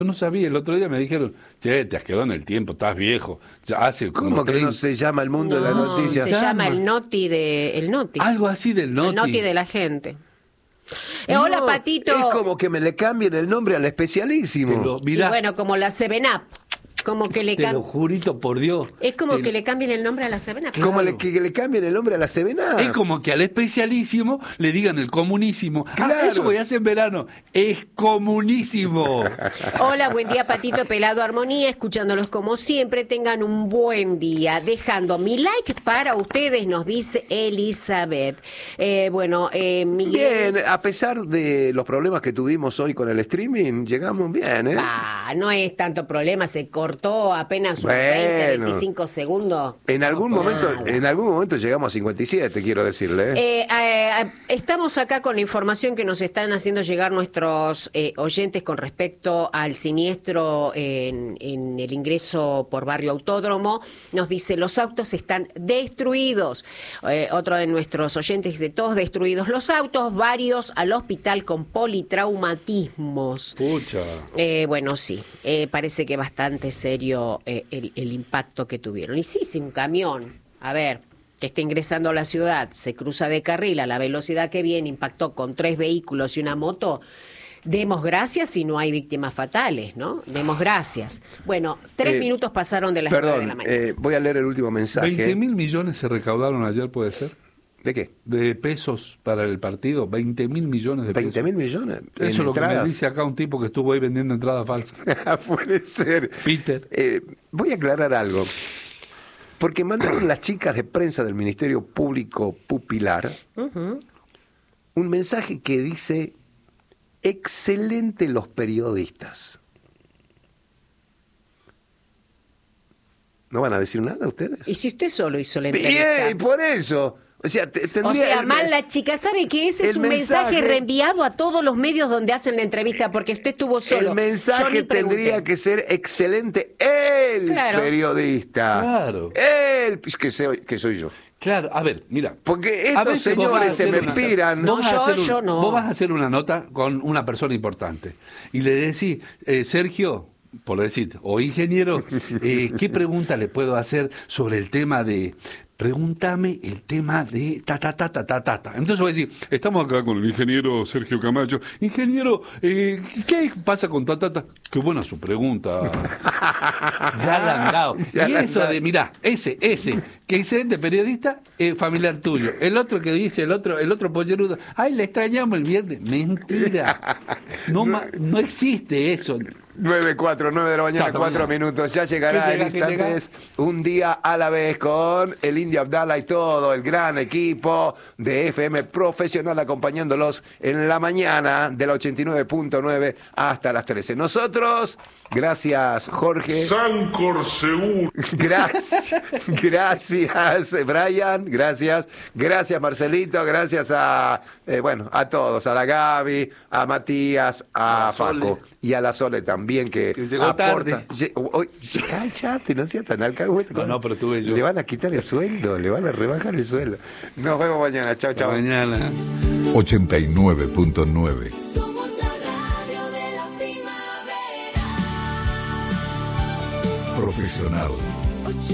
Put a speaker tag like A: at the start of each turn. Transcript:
A: Yo no sabía, el otro día me dijeron, che, te has quedado en el tiempo, estás viejo. Ya hace como
B: ¿Cómo que no se llama el mundo de la noticia?
C: Se llama el Noti
A: el Noti. Algo así del Noti.
C: El Noti de la gente. Hola, Patito.
B: Es como que me le cambien el nombre al especialísimo.
C: Y bueno, como la 7-Up. Como que le
A: Te lo jurito por Dios.
C: Es como que le cambien el nombre a la 7-Up.
B: Claro. Como que le cambien el nombre a la 7-Up.
A: Es como que al especialísimo le digan el comunísimo.
B: Claro.
A: Eso voy a hacer en verano. Es comunísimo.
C: Hola, buen día, Patito, Pelado, Armonía. Escuchándolos como siempre. Tengan un buen día. Dejando mi like para ustedes, nos dice Elizabeth. Miguel.
B: Bien, a pesar de los problemas que tuvimos hoy con el streaming, llegamos bien, ¿eh?
C: No es tanto problema, se cortó apenas unos 20, 25 segundos.
B: En algún momento llegamos a 57, quiero decirle.
C: Estamos acá con la información que nos están haciendo llegar nuestros oyentes con respecto al siniestro en el ingreso por Barrio Autódromo. Nos dice, los autos están destruidos. Otro de nuestros oyentes dice, todos destruidos los autos, varios al hospital con politraumatismos.
A: Pucha.
C: Sí, parece que bastante serio el impacto que tuvieron. Y sí, si un camión, que está ingresando a la ciudad, se cruza de carril a la velocidad que viene, impactó con 3 vehículos y una moto, demos gracias si no hay víctimas fatales, ¿no? Demos gracias. Bueno, 3 minutos pasaron de las 9 de la mañana.
B: Voy a leer el último mensaje.
A: 20.000 millones se recaudaron ayer, ¿puede ser?
B: ¿De qué?
A: De pesos para el partido, 20.000 millones de pesos.
B: 20.000 millones.
A: Eso es lo que me dice acá un tipo que estuvo ahí vendiendo entradas falsas.
B: Puede ser.
A: Peter.
B: Voy a aclarar algo. Porque mandaron las chicas de prensa del Ministerio Público Pupilar un mensaje que dice: excelente los periodistas. ¿No van a decir nada ustedes?
C: ¿Y si usted solo hizo la entrevista?
B: Bien, por eso.
C: Mal la chica, ¿sabe que ese es un mensaje reenviado a todos los medios donde hacen la entrevista? Porque usted estuvo solo.
B: El mensaje tendría que ser excelente el periodista.
A: Claro.
B: Que soy yo.
A: Claro, a ver, mira.
B: Porque estos señores se me inspiran.
C: No, yo no.
A: Vos vas a hacer una nota con una persona importante y le decís, Sergio, por decir, o ingeniero, ¿qué pregunta le puedo hacer sobre el tema de... Pregúntame el tema de ta. Entonces voy a decir, estamos acá con el ingeniero Sergio Camacho. Ingeniero, ¿qué pasa con ta? Qué buena su pregunta. Ya la han dado. Y eso de, mirá, ese, que excelente periodista, familiar tuyo. El otro que dice, el otro pollerudo, ay, le extrañamos el viernes. Mentira. No existe eso.
B: 9:09 de la mañana, 4 minutos. Ya llegará en instantes Un Día a la Vez con el Indio Abdala y todo el gran equipo de FM Profesional acompañándolos en la mañana de la 89.9 hasta las 13. Nosotros, gracias Jorge.
D: Sancor seguro.
B: Gracias Brian, gracias Marcelito, gracias a todos, a la Gaby, a Matías, a Faco y a la Sole también que
A: llegó
B: aporta.
A: Tarde.
B: Cállate, no seas tan alcahuete.
A: No, pero tuve yo.
B: Le van a quitar el sueldo, le van a rebajar el sueldo. Nos vemos mañana, chao.
A: Mañana.
E: 89.9.
F: Somos la radio de la primavera.
E: Profesional.